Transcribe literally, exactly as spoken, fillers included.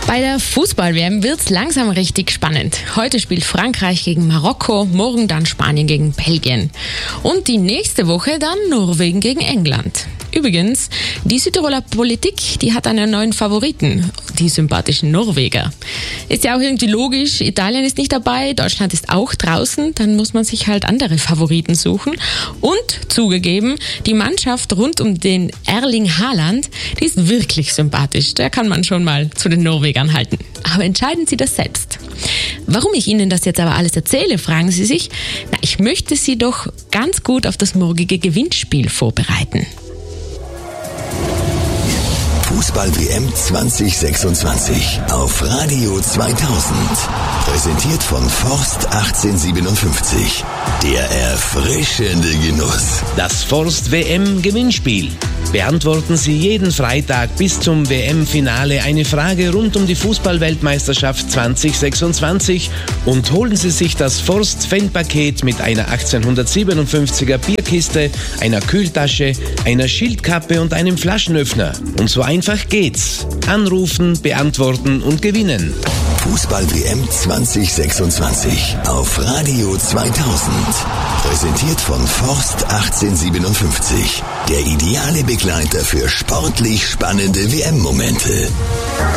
Bei der Fußball-W M wird's langsam richtig spannend. Heute spielt Frankreich gegen Marokko, morgen dann Spanien gegen Belgien. Und die nächste Woche dann Norwegen gegen England. Übrigens, die Südtiroler Politik, die hat einen neuen Favoriten, die sympathischen Norweger. Ist ja auch irgendwie logisch, Italien ist nicht dabei, Deutschland ist auch draußen, dann muss man sich halt andere Favoriten suchen. Und zugegeben, die Mannschaft rund um den Erling Haaland, die ist wirklich sympathisch, da kann man schon mal zu den Norwegern halten. Aber entscheiden Sie das selbst. Warum ich Ihnen das jetzt aber alles erzähle, fragen Sie sich. Na, ich möchte Sie doch ganz gut auf das morgige Gewinnspiel vorbereiten. Fußball-W M zwanzig sechsundzwanzig auf Radio zweitausend. Präsentiert von Forst achtzehnhundertsiebenundfünfzig. Der erfrischende Genuss. Das Forst-W M-Gewinnspiel. Beantworten Sie jeden Freitag bis zum W M-Finale eine Frage rund um die Fußball-Weltmeisterschaft zwanzig sechsundzwanzig und holen Sie sich das Forst-Fan-Paket mit einer achtzehnhundertsiebenundfünfziger Bierkiste, einer Kühltasche, einer Schildkappe und einem Flaschenöffner. Und so einfach geht's. Anrufen, beantworten und gewinnen. Fußball-W M zwanzig sechsundzwanzig auf Radio zweitausend. Präsentiert von Forst achtzehnhundertsiebenundfünfzig. Der ideale Begleiter für sportlich spannende W M-Momente.